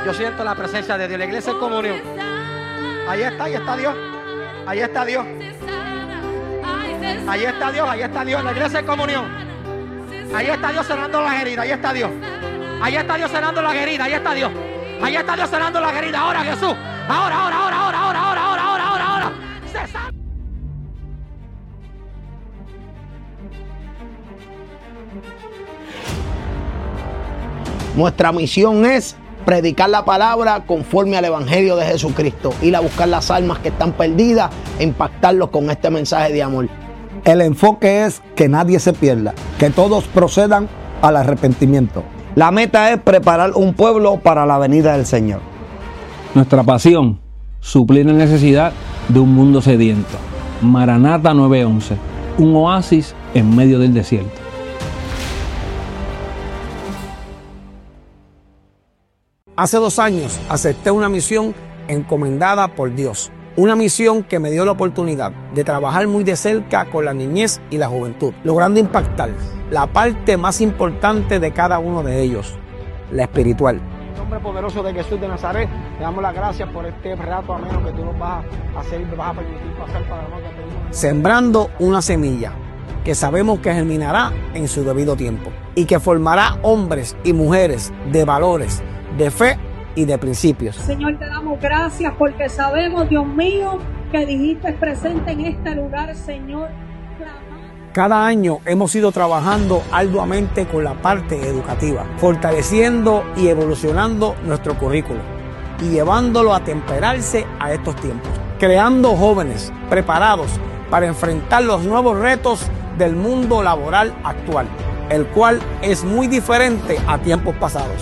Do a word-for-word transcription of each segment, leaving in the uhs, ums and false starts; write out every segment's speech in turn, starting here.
Yo siento la presencia de Dios. La iglesia en comunión. Ahí está, ahí está Dios. Ahí está Dios. Ahí está Dios, ahí está Dios. La iglesia en comunión. Ahí está Dios sanando las heridas. Ahí está Dios. Ahí está Dios sanando las heridas. Ahí está Dios. Ahí está Dios sanando las heridas. Ahora Jesús. Ahora, ahora, ahora, ahora, ahora, ahora, ahora, ahora, ahora, ahora. Se sana. Nuestra misión es predicar la palabra conforme al Evangelio de Jesucristo, ir a buscar las almas que están perdidas e impactarlos con este mensaje de amor. El enfoque es que nadie se pierda, que todos procedan al arrepentimiento. La meta es preparar un pueblo para la venida del Señor. Nuestra pasión, suplir la necesidad de un mundo sediento. Maranata nueve once, un oasis en medio del desierto. Hace dos años acepté una misión encomendada por Dios. Una misión que me dio la oportunidad de trabajar muy de cerca con la niñez y la juventud, logrando impactar la parte más importante de cada uno de ellos, la espiritual. En el nombre poderoso de Jesús de Nazaret, te damos las gracias por este rato ameno que tú nos vas a hacer y nos vas a permitir pasar para nosotros. Sembrando una semilla que sabemos que germinará en su debido tiempo y que formará hombres y mujeres de valores, de fe y de principios. Señor, te damos gracias porque sabemos, Dios mío, que dijiste presente en este lugar, Señor. Cada año hemos ido trabajando arduamente con la parte educativa, fortaleciendo y evolucionando nuestro currículo y llevándolo a temperarse a estos tiempos, creando jóvenes preparados para enfrentar los nuevos retos del mundo laboral actual, el cual es muy diferente a tiempos pasados.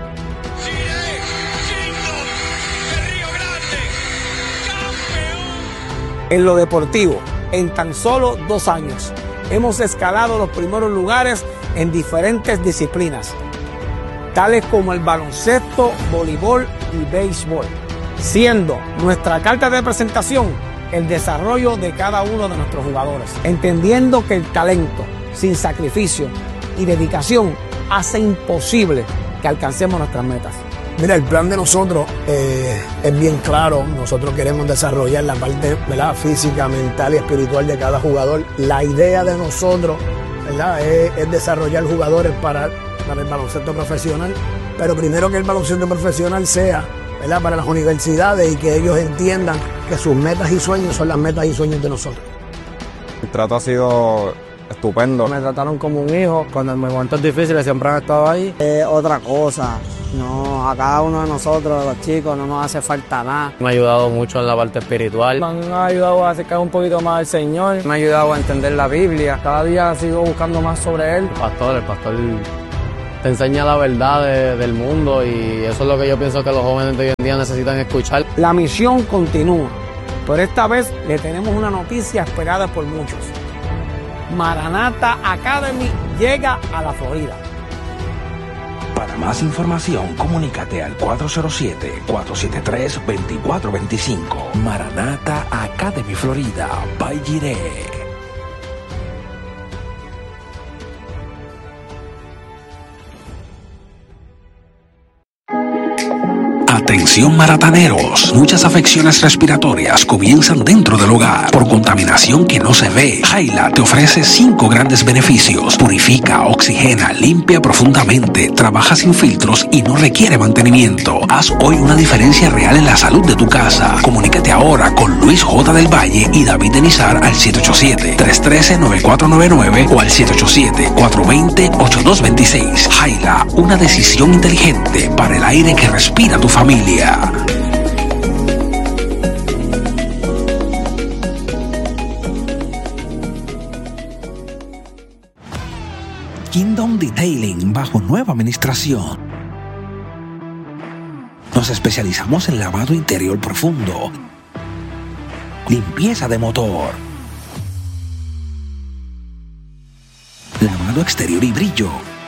En lo deportivo, en tan solo dos años, hemos escalado los primeros lugares en diferentes disciplinas, tales como el baloncesto, voleibol y béisbol, siendo nuestra carta de presentación el desarrollo de cada uno de nuestros jugadores, entendiendo que el talento, sin sacrificio y dedicación, hace imposible que alcancemos nuestras metas. Mira, el plan de nosotros eh, es bien claro. Nosotros queremos desarrollar la parte, ¿verdad?, física, mental y espiritual de cada jugador. La idea de nosotros, ¿verdad?, es, es desarrollar jugadores para, para el baloncesto profesional, pero primero que el baloncesto profesional sea, ¿verdad?, para las universidades y que ellos entiendan que sus metas y sueños son las metas y sueños de nosotros. El trato ha sido estupendo. Me trataron como un hijo. Cuando en momentos difíciles siempre han estado ahí. Es otra cosa. No, a cada uno de nosotros, los chicos, no nos hace falta nada. Me ha ayudado mucho en la parte espiritual. Me han ayudado a acercar un poquito más al Señor. Me ha ayudado a entender la Biblia. Cada día sigo buscando más sobre Él. El pastor, el pastor te enseña la verdad de, del mundo y eso es lo que yo pienso que los jóvenes de hoy en día necesitan escuchar. La misión continúa, pero esta vez le tenemos una noticia esperada por muchos. Maranata Academy llega a la Florida. Para más información, comunícate al cuatro cero siete, cuatro siete tres, dos cuatro dos cinco. Maranata Academy Florida, by Jireh. Atención marataneros, muchas afecciones respiratorias comienzan dentro del hogar por contaminación que no se ve. Jaila te ofrece cinco grandes beneficios: purifica, oxigena, limpia profundamente, trabaja sin filtros y no requiere mantenimiento. Haz hoy una diferencia real en la salud de tu casa. Comunícate ahora con Luis J. del Valle y David Denizar al siete ocho siete, tres uno tres, nueve cuatro nueve nueve o al siete ocho siete, cuatro dos cero, ocho dos dos seis. Jaila, una decisión inteligente para el aire que respira tu familia. Kingdom Detailing bajo nueva administración. Nos especializamos en lavado interior profundo, limpieza de motor, lavado exterior y brillo.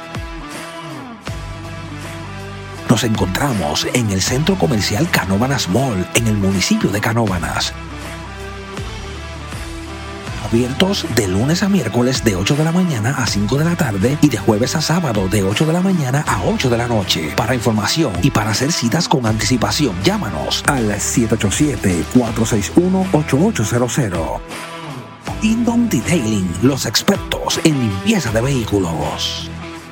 Nos encontramos en el Centro Comercial Canóvanas Mall, en el municipio de Canóvanas. abiertos de lunes a miércoles de ocho de la mañana a cinco de la tarde y de jueves a sábado de ocho de la mañana a ocho de la noche. Para información y para hacer citas con anticipación, llámanos al siete ocho siete, cuatro seis uno, ocho ocho cero cero. Indom Detailing, los expertos en limpieza de vehículos.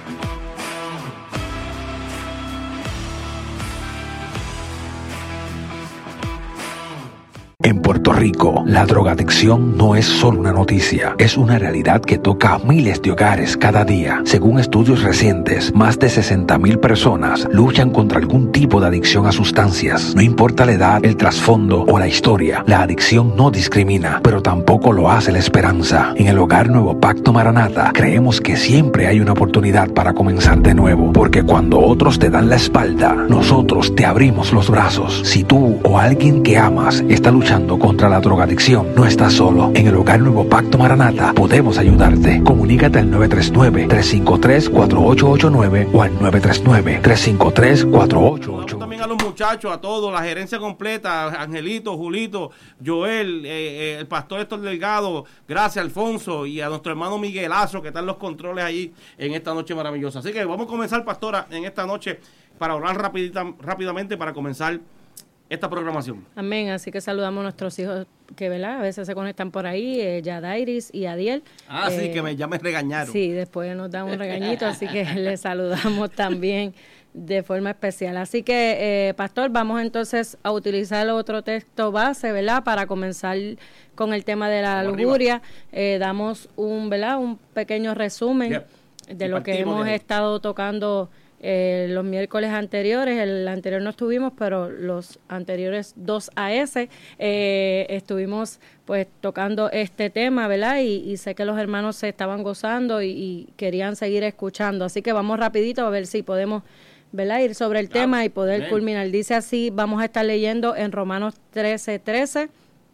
En Puerto Rico, la drogadicción no es solo una noticia, es una realidad que toca a miles de hogares cada día. Según estudios recientes, más de sesenta mil personas luchan contra algún tipo de adicción a sustancias. No importa la edad, el trasfondo o la historia, la adicción no discrimina, pero tampoco lo hace la esperanza. En el Hogar Nuevo Pacto Maranata, creemos que siempre hay una oportunidad para comenzar de nuevo, porque cuando otros te dan la espalda, nosotros te abrimos los brazos. Si tú o alguien que amas está luchando contra la drogadicción, no estás solo. En el Hogar Nuevo Pacto Maranata podemos ayudarte. Comunícate al nueve tres nueve, tres cinco tres, cuatro ocho ocho nueve o al nueve tres nueve, tres cinco tres, cuatro ocho ocho nueve. También a los muchachos, a todos, la gerencia completa, Angelito, Julito, Joel, eh, eh, el pastor Héctor Delgado, gracias Alfonso, y a nuestro hermano Miguelazo que está en los controles allí en esta noche maravillosa. Así que vamos a comenzar, pastora, en esta noche para orar rapidita, rápidamente para comenzar esta programación. Amén, así que saludamos a nuestros hijos que, ¿verdad? A veces se conectan por ahí, eh, Yadairis y Adiel. Ah, eh, sí, que me, ya me regañaron. Sí, después nos dan un regañito, así que les saludamos también de forma especial. Así que, eh, pastor, vamos entonces a utilizar otro texto base, ¿verdad? Para comenzar con el tema de la lujuria. Eh, damos un, ¿verdad? Un pequeño resumen yep. de y lo que hemos estado tocando Eh, los miércoles anteriores. El anterior no estuvimos, pero los anteriores dos a ese eh, estuvimos pues tocando este tema, ¿verdad? Y, y sé que los hermanos se estaban gozando y, y querían seguir escuchando, así que vamos rapidito a ver si podemos, ¿verdad? Ir sobre el claro. tema y poder Bien. culminar. Dice así, vamos a estar leyendo en Romanos trece, trece.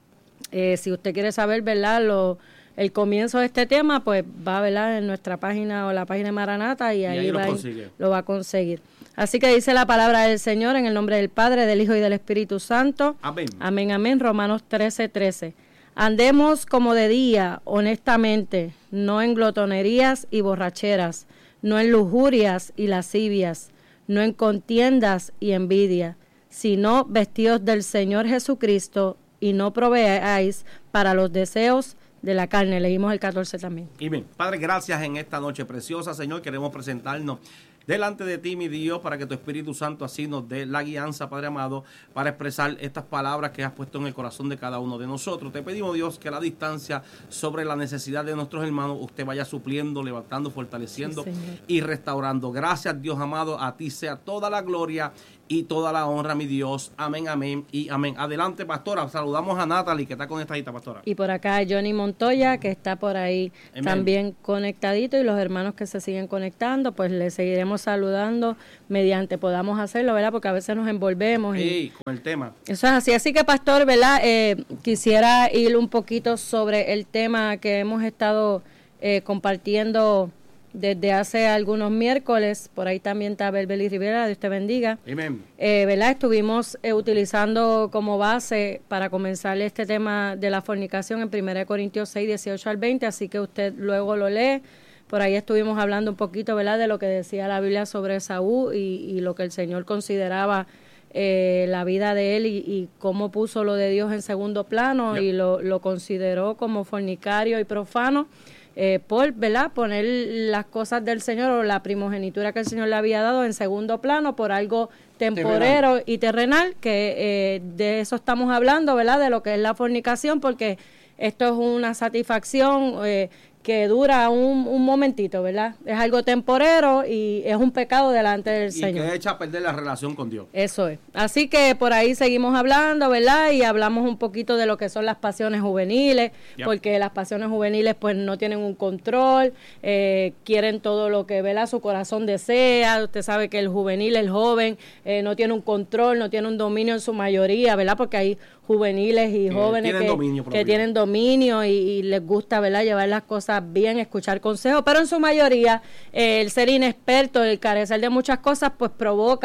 Eh, si usted quiere saber, ¿verdad? Lo El comienzo de este tema, pues va a ver en nuestra página o la página de Maranata y, y ahí, ahí va, lo, lo va a conseguir. Así que dice la palabra del Señor en el nombre del Padre, del Hijo y del Espíritu Santo. Amén. Amén, amén. Romanos trece, trece. Andemos como de día, honestamente, no en glotonerías y borracheras, no en lujurias y lascivias, no en contiendas y envidia, sino vestidos del Señor Jesucristo y no proveáis para los deseos de la carne. Leímos el catorce también. Y bien, Padre, gracias en esta noche preciosa, Señor. Queremos presentarnos delante de ti, mi Dios, para que tu Espíritu Santo así nos dé la guianza, Padre amado, para expresar estas palabras que has puesto en el corazón de cada uno de nosotros. Te pedimos, Dios, que a la distancia sobre la necesidad de nuestros hermanos, usted vaya supliendo, levantando, fortaleciendo sí, y restaurando. Gracias, Dios amado, a ti sea toda la gloria y toda la honra, mi Dios. Amén, amén y amén. Adelante, pastora. Saludamos a Natalie, que está conectadita, pastora. Y por acá Johnny Montoya, que está por ahí amén. También conectadito, y los hermanos que se siguen conectando, pues le seguiremos saludando mediante podamos hacerlo, ¿verdad? Porque a veces nos envolvemos. Sí, y con el tema. Eso es así. Así que, pastor, ¿verdad? Eh, quisiera ir un poquito sobre el tema que hemos estado eh, compartiendo desde hace algunos miércoles. Por ahí también está Belbeli Rivera, Dios te bendiga. Amén. Eh, ¿verdad? Estuvimos eh, utilizando como base para comenzar este tema de la fornicación en primera de Corintios seis, dieciocho al veinte, así que usted luego lo lee. Por ahí estuvimos hablando un poquito, ¿verdad?, de lo que decía la Biblia sobre Saúl y, y lo que el Señor consideraba eh, la vida de él y, y cómo puso lo de Dios en segundo plano yep. y lo, lo consideró como fornicario y profano. Eh, por, ¿verdad?, poner las cosas del Señor o la primogenitura que el Señor le había dado en segundo plano por algo temporero terrenal. y terrenal, que eh, de eso estamos hablando, ¿verdad?, de lo que es la fornicación, porque esto es una satisfacción eh, que dura un, un momentito, ¿verdad? Es algo temporero y es un pecado delante del y Señor. Y que echa a perder la relación con Dios. Eso es. Así que por ahí seguimos hablando, ¿verdad? Y hablamos un poquito de lo que son las pasiones juveniles, yep. porque las pasiones juveniles pues no tienen un control, eh, quieren todo lo que, ¿verdad?, su corazón desea. Usted sabe que el juvenil, el joven, eh, no tiene un control, no tiene un dominio en su mayoría, ¿verdad? Porque hay juveniles y jóvenes tienen que, dominio que tienen dominio y, y les gusta, ¿verdad?, llevar las cosas bien, escuchar consejos, pero en su mayoría eh, el ser inexperto, el carecer de muchas cosas, pues provoca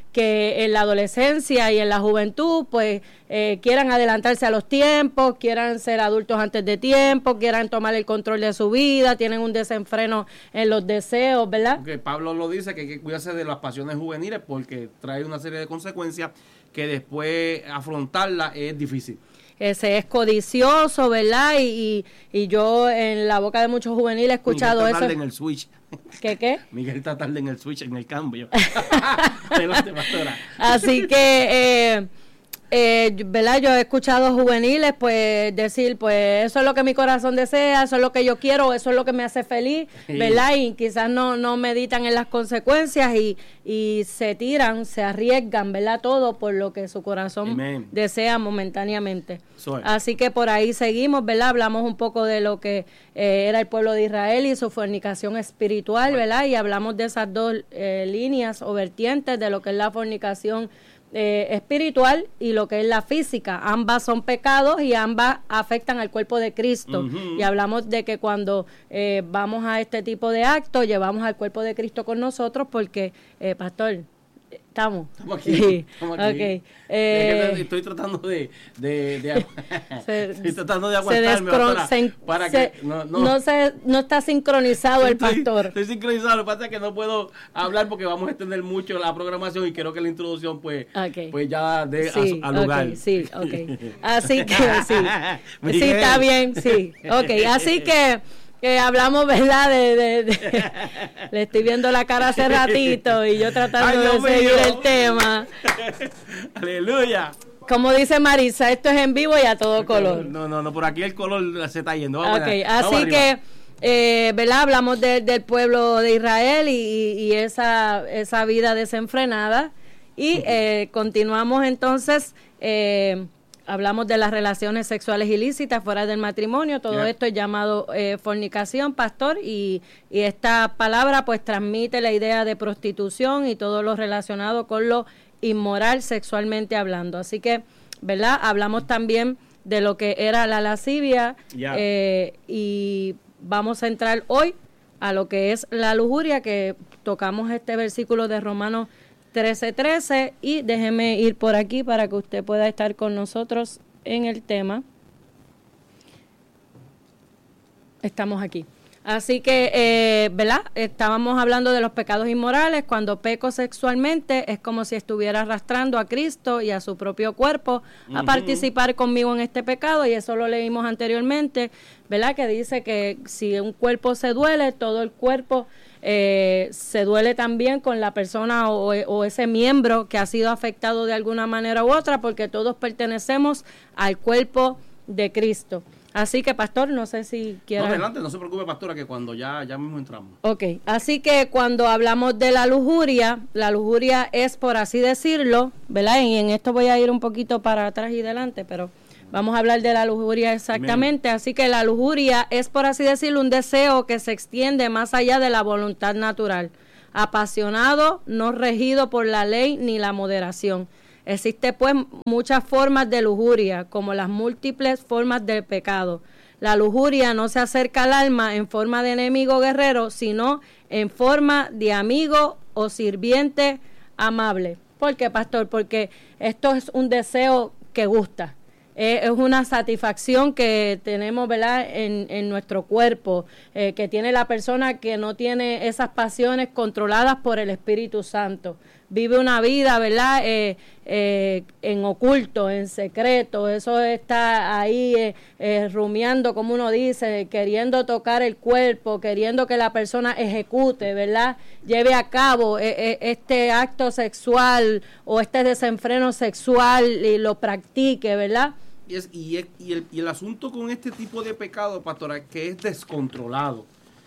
que en la adolescencia y en la juventud pues eh, quieran adelantarse a los tiempos, quieran ser adultos antes de tiempo, quieran tomar el control de su vida, tienen un desenfreno en los deseos, ¿verdad? Porque Pablo lo dice, que hay que cuidarse de las pasiones juveniles porque trae una serie de consecuencias que después afrontarla es difícil. Ese es codicioso, ¿verdad? Y, y, y yo en la boca de muchos juveniles he escuchado Miguel está eso. tarde en el switch. ¿Qué qué? Miguel está tarde en el switch, en el cambio. Adelante, pastora. Así que, eh, eh, ¿verdad? Yo he escuchado juveniles pues decir, pues eso es lo que mi corazón desea, eso es lo que yo quiero, eso es lo que me hace feliz, ¿verdad? Y quizás no, no meditan en las consecuencias y, y se tiran, se arriesgan, ¿verdad? Todo por lo que su corazón Amen. desea momentáneamente. Soy. Así que por ahí seguimos, ¿verdad? Hablamos un poco de lo que eh, era el pueblo de Israel y su fornicación espiritual, ¿verdad? Y hablamos de esas dos eh, líneas o vertientes de lo que es la fornicación Eh, espiritual y lo que es la física. Ambas son pecados y ambas afectan al cuerpo de Cristo. Uh-huh. Y hablamos de que cuando eh, vamos a este tipo de actos, llevamos al cuerpo de Cristo con nosotros porque, eh, pastor, estamos. Estamos aquí. Sí. Estamos aquí. Okay. Eh, estoy tratando de, de, de se, estoy tratando de aguantarme descron, se, para se, que no, no. no se no está sincronizado el estoy, pastor. Estoy sincronizado, lo que pasa es que no puedo hablar porque vamos a extender mucho la programación y quiero que la introducción pues, okay. pues ya dé sí, a, a lugar. Okay, sí, okay. Así que sí. Sí, está bien, sí. Okay, así que que hablamos, ¿verdad? De, de, de le estoy viendo la cara hace ratito y yo tratando Ay, de seguir mío. el tema. Aleluya. Como dice Marisa, esto es en vivo y a todo color. No, no, no, por aquí el color se está yendo. Vamos okay, a, así vamos que, eh, ¿verdad? Hablamos de, del pueblo de Israel y, y esa, esa vida desenfrenada. Y uh-huh. eh, continuamos entonces... Eh, hablamos de las relaciones sexuales ilícitas fuera del matrimonio, todo yeah. esto es llamado eh, fornicación, pastor, y, y esta palabra pues transmite la idea de prostitución y todo lo relacionado con lo inmoral sexualmente hablando. Así que, ¿verdad? Hablamos también de lo que era la lascivia yeah. eh, y vamos a entrar hoy a lo que es la lujuria, que tocamos este versículo de Romanos trece trece y déjeme ir por aquí para que usted pueda estar con nosotros en el tema. Estamos aquí. Así que, eh, ¿verdad? Estábamos hablando de los pecados inmorales. Cuando peco sexualmente es como si estuviera arrastrando a Cristo y a su propio cuerpo uh-huh. a participar conmigo en este pecado, y eso lo leímos anteriormente, ¿verdad? Que dice que si un cuerpo se duele, todo el cuerpo Eh, se duele también con la persona o, o ese miembro que ha sido afectado de alguna manera u otra, porque todos pertenecemos al cuerpo de Cristo. Así que, pastor, no sé si quiere... No, adelante, no se preocupe, pastora, que cuando ya, ya mismo entramos. Ok, así que cuando hablamos de la lujuria, la lujuria es, por así decirlo, ¿verdad? Y en esto voy a ir un poquito para atrás y adelante, pero... Vamos a hablar de la lujuria exactamente. Amen. Así que la lujuria es, por así decirlo, un deseo que se extiende más allá de la voluntad natural, apasionado, no regido por la ley ni la moderación. Existe pues muchas formas de lujuria, como las múltiples formas del pecado. La lujuria no se acerca al alma en forma de enemigo guerrero, sino en forma de amigo o sirviente amable. ¿Por qué, pastor? Porque esto es un deseo que gusta. Eh, es una satisfacción que tenemos, ¿verdad?, en, en nuestro cuerpo, eh, que tiene la persona que no tiene esas pasiones controladas por el Espíritu Santo. Vive una vida, ¿verdad?, eh, eh, en oculto, en secreto. Eso está ahí eh, eh, rumiando, como uno dice, queriendo tocar el cuerpo, queriendo que la persona ejecute, ¿verdad?, lleve a cabo eh, eh, este acto sexual o este desenfreno sexual y lo practique, ¿verdad? Y, es, y, es, y, el, y el asunto con este tipo de pecado, pastora, que es descontrolado,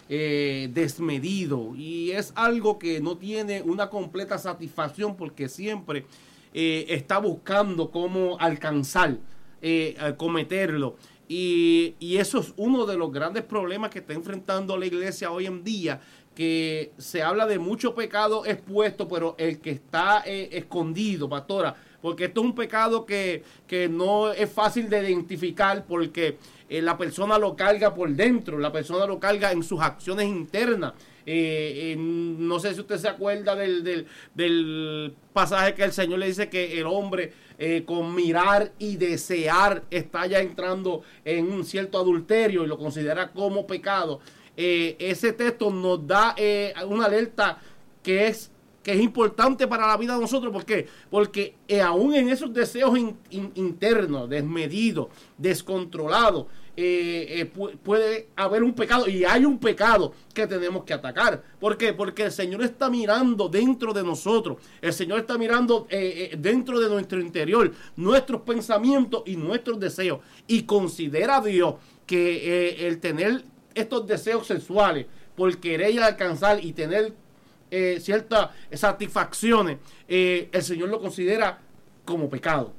eh, desmedido, y es algo que no tiene una completa satisfacción porque siempre eh, está buscando cómo alcanzar, eh, cometerlo. Y, y eso es uno de los grandes problemas que está enfrentando la iglesia hoy en día, que se habla de mucho pecado expuesto, pero el que está eh, escondido, pastora, porque esto es un pecado que, que no es fácil de identificar porque eh, la persona lo carga por dentro, la persona lo carga en sus acciones internas, Eh, eh, no sé si usted se acuerda del, del, del pasaje que el Señor le dice que el hombre eh, con mirar y desear está ya entrando en un cierto adulterio y lo considera como pecado. Eh, ese texto nos da eh, una alerta que es que es importante para la vida de nosotros. ¿Por qué? Porque eh, aún en esos deseos in, in, internos, desmedidos, descontrolados, eh, eh, pu puede haber un pecado, y hay un pecado que tenemos que atacar. ¿Por qué? Porque el Señor está mirando dentro de nosotros, el Señor está mirando eh, eh, dentro de nuestro interior, nuestros pensamientos y nuestros deseos, y considera a Dios que eh, el tener estos deseos sexuales por querer alcanzar y tener eh, ciertas satisfacciones, eh, el Señor lo considera como pecado.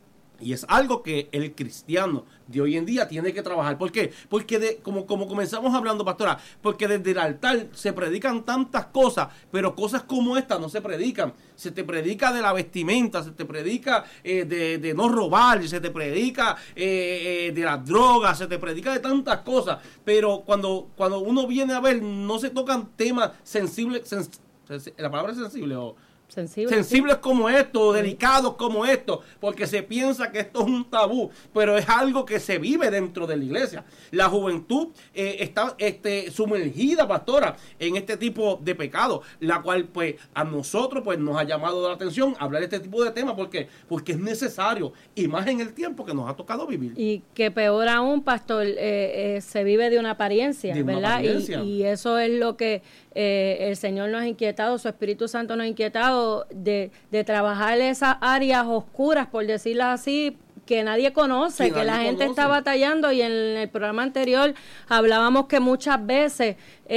Y es algo que el cristiano de hoy en día tiene que trabajar. ¿Por qué? Porque de, como, como comenzamos hablando, pastora, porque desde el altar se predican tantas cosas, pero cosas como esta no se predican. Se te predica de la vestimenta, se te predica eh, de, de no robar, se te predica eh, eh, de las drogas, se te predica de tantas cosas. Pero cuando, cuando uno viene a ver, no se tocan temas sensibles, sens, la palabra es sensible o... Sensible, sensibles sí. como esto, delicados como esto, porque se piensa que esto es un tabú, pero es algo que se vive dentro de la iglesia. La juventud eh, está este, sumergida, pastora, en este tipo de pecado, la cual pues a nosotros pues nos ha llamado la atención hablar de este tipo de temas. ¿Por qué? Porque es necesario, y más en el tiempo que nos ha tocado vivir. Y que peor aún, pastor, eh, eh, se vive de una apariencia, de una ¿verdad? Apariencia. Y, y eso es lo que eh, el Señor nos ha inquietado, su Espíritu Santo nos ha inquietado, De, de trabajar esas áreas oscuras, por decirlo así, que nadie conoce, que, que nadie la gente conoce. Está batallando. Y en el programa anterior hablábamos que muchas veces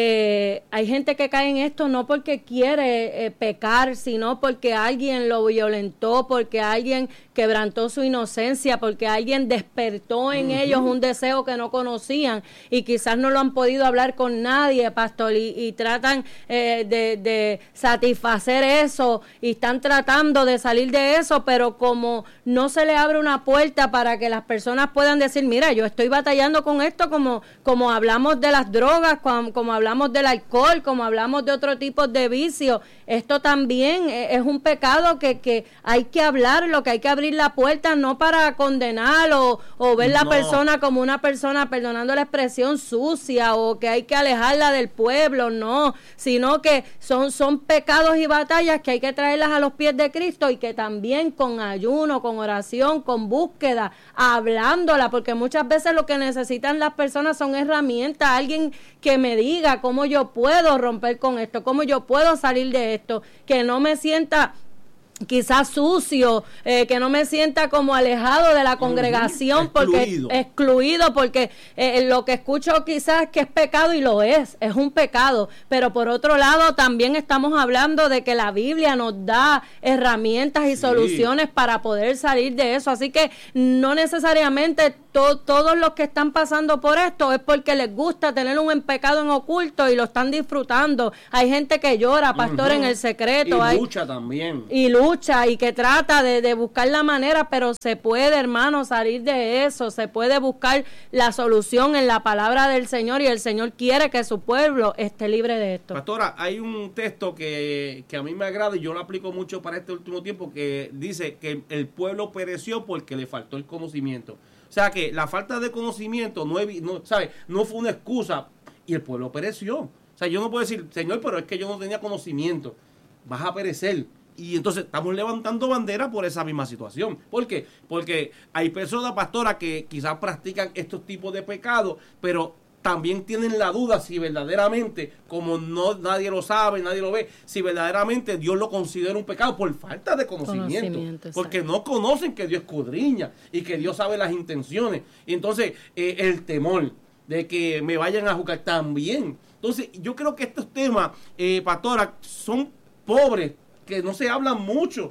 eh, hay gente que cae en esto no porque quiere eh, pecar, sino porque alguien lo violentó, porque alguien quebrantó su inocencia, porque alguien despertó en uh-huh. ellos un deseo que no conocían y quizás no lo han podido hablar con nadie, pastor, y, y tratan eh, de, de satisfacer eso y están tratando de salir de eso, pero como no se le abre una puerta para que las personas puedan decir, mira, yo estoy batallando con esto, como, como hablamos de las drogas, como, como hablamos del alcohol, como hablamos de otro tipo de vicios, esto también es un pecado que, que hay que hablar, lo que hay que abrir la puerta, no para condenar o, o ver la no. persona como una persona, perdonando la expresión, sucia, o que hay que alejarla del pueblo, no, sino que son, son pecados y batallas que hay que traerlas a los pies de Cristo, y que también con ayuno, con oración, con búsqueda, hablándola, porque muchas veces lo que necesitan las personas son herramientas, alguien que me diga cómo yo puedo romper con esto, cómo yo puedo salir de esto, que no me sienta quizás sucio, eh, que no me sienta como alejado de la congregación, porque excluido, excluido porque eh, lo que escucho quizás que es pecado, y lo es, es un pecado, pero por otro lado también estamos hablando de que la Biblia nos da herramientas y sí. soluciones para poder salir de eso, así que no necesariamente to todos los que están pasando por esto es porque les gusta tener un pecado en oculto y lo están disfrutando. Hay gente que llora, pastor, uh-huh. en el secreto. Y hay, lucha también. Y lucha y que trata de, de buscar la manera, pero se puede, hermano, salir de eso, se puede buscar la solución en la palabra del Señor, y el Señor quiere que su pueblo esté libre de esto. Pastora, hay un texto que, que a mí me agrada y yo lo aplico mucho para este último tiempo, que dice que el pueblo pereció porque le faltó el conocimiento. O sea que la falta de conocimiento no, no, ¿sabe? no fue una excusa, y el pueblo pereció. O sea, yo no puedo decir, Señor, pero es que yo no tenía conocimiento. Vas a perecer. Y entonces estamos levantando bandera por esa misma situación. ¿Por qué? Porque hay personas, pastora, que quizás practican estos tipos de pecados, pero también tienen la duda si verdaderamente, como no nadie lo sabe, nadie lo ve, si verdaderamente Dios lo considera un pecado por falta de conocimiento, conocimiento porque exacto. no conocen que Dios escudriña y que Dios sabe las intenciones. Y entonces eh, el temor de que me vayan a juzgar también. Entonces yo creo que estos temas, eh, pastora, son pobres, que no se hablan mucho,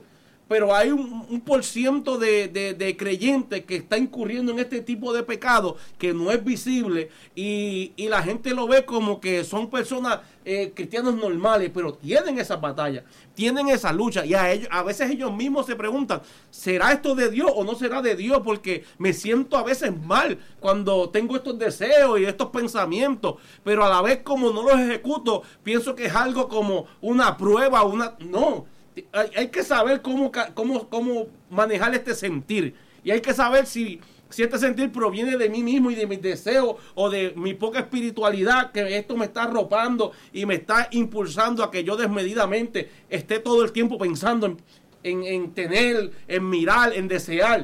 pero hay un, un por ciento de, de, de creyentes que está incurriendo en este tipo de pecado que no es visible y, y la gente lo ve como que son personas eh, cristianos normales, pero tienen esa batalla, tienen esa lucha y a, ellos, a veces ellos mismos se preguntan, ¿será esto de Dios o no será de Dios? Porque me siento a veces mal cuando tengo estos deseos y estos pensamientos, pero a la vez como no los ejecuto, pienso que es algo como una prueba, una... No. Hay, hay que saber cómo, cómo, cómo manejar este sentir. Y hay que saber si, si este sentir proviene de mí mismo y de mis deseos o de mi poca espiritualidad, que esto me está arropando y me está impulsando a que yo desmedidamente esté todo el tiempo pensando en, en, en tener, en mirar, en desear.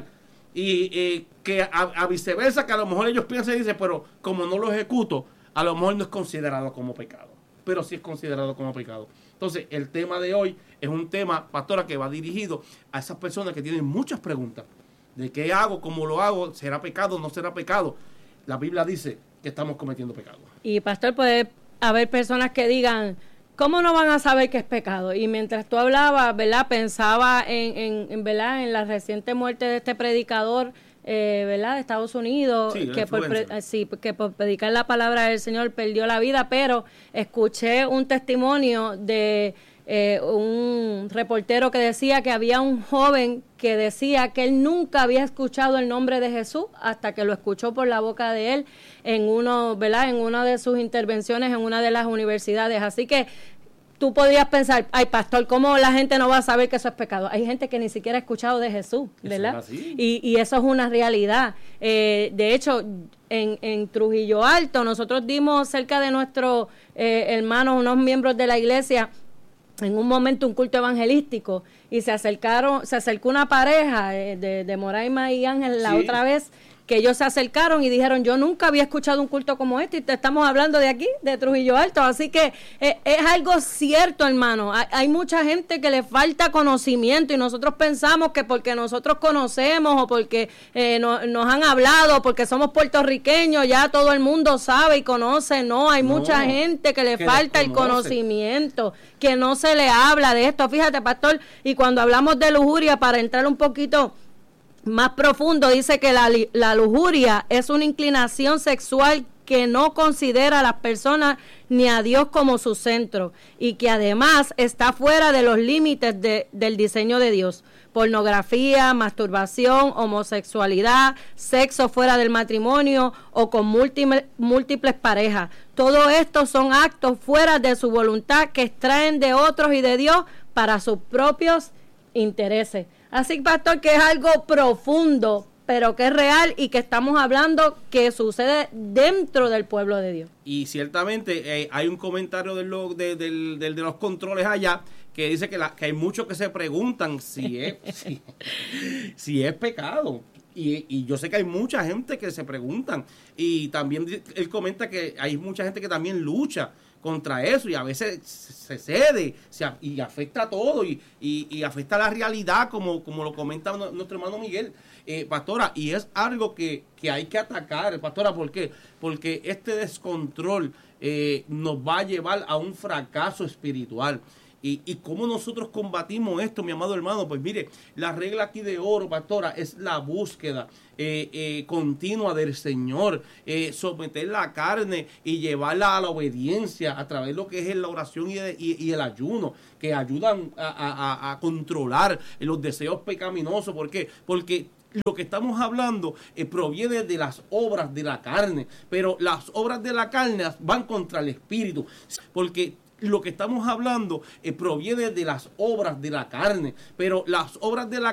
Y eh, que a, a viceversa, que a lo mejor ellos piensan y dicen, pero como no lo ejecuto, a lo mejor no es considerado como pecado. Pero sí es considerado como pecado. Entonces, el tema de hoy es un tema, pastora, que va dirigido a esas personas que tienen muchas preguntas. ¿De qué hago? ¿Cómo lo hago? ¿Será pecado? ¿No será pecado? La Biblia dice que estamos cometiendo pecado. Y, pastor, puede haber personas que digan, ¿cómo no van a saber que es pecado? Y mientras tú hablabas, ¿verdad? Pensaba en, en, en, ¿verdad? en la reciente muerte de este predicador, Eh, ¿verdad? de Estados Unidos, sí, que, por pre sí, que por predicar la palabra del Señor perdió la vida, pero escuché un testimonio de eh, un reportero que decía que había un joven que decía que él nunca había escuchado el nombre de Jesús hasta que lo escuchó por la boca de él en uno, ¿verdad? en una de sus intervenciones en una de las universidades. Así que tú podrías pensar, ay, pastor, ¿cómo la gente no va a saber que eso es pecado? Hay gente que ni siquiera ha escuchado de Jesús, ¿verdad? Y, y eso es una realidad. Eh, de hecho, en, en Trujillo Alto, nosotros dimos cerca de nuestros eh, hermanos, unos miembros de la iglesia, en un momento un culto evangelístico, y se acercaron, se acercó una pareja eh, de, de Moraima y Ángel la sí. otra vez, que ellos se acercaron y dijeron, yo nunca había escuchado un culto como este y te estamos hablando de aquí, de Trujillo Alto. Así que eh, es algo cierto, hermano. Hay, hay mucha gente que le falta conocimiento y nosotros pensamos que porque nosotros conocemos o porque eh, no, nos han hablado, porque somos puertorriqueños, ya todo el mundo sabe y conoce. No, hay no, mucha gente que le que falta el conocimiento, que no se le habla de esto. Fíjate, pastor, y cuando hablamos de lujuria, para entrar un poquito más profundo, dice que la, la lujuria es una inclinación sexual que no considera a las personas ni a Dios como su centro y que además está fuera de los límites de, del diseño de Dios. Pornografía, masturbación, homosexualidad, sexo fuera del matrimonio o con múltiples, múltiples parejas. Todo esto son actos fuera de su voluntad que extraen de otros y de Dios para sus propios intereses. Así, pastor, que es algo profundo, pero que es real y que estamos hablando que sucede dentro del pueblo de Dios. Y ciertamente eh, hay un comentario de, lo, de, de, de, de los controles allá que dice que, la, que hay muchos que se preguntan si es, si, si es pecado. Y, y yo sé que hay mucha gente que se preguntan. Y también él comenta que hay mucha gente que también lucha contra eso y a veces se cede se, y afecta a todo y, y, y afecta a la realidad como, como lo comenta nuestro hermano Miguel, eh, pastora, y es algo que, que hay que atacar, pastora. ¿Por qué? Porque este descontrol eh, nos va a llevar a un fracaso espiritual. ¿Y, y cómo nosotros combatimos esto, mi amado hermano? Pues mire, la regla aquí de oro, pastora, es la búsqueda eh, eh, continua del Señor, eh, someter la carne y llevarla a la obediencia a través de lo que es la oración y, de, y, y el ayuno, que ayudan a, a, a controlar los deseos pecaminosos. ¿Por qué? Porque lo que estamos hablando eh, proviene de las obras de la carne, pero las obras de la carne van contra el espíritu, porque lo que estamos hablando eh, proviene de las obras de la carne, pero las obras de la